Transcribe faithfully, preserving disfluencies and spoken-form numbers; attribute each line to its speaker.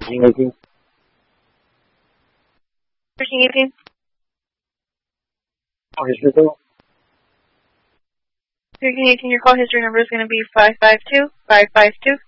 Speaker 1: eighteen.
Speaker 2: thirteen eighteen.
Speaker 1: Call history call.
Speaker 2: thirteen eighteen, your call history number is going to be five five two five five two.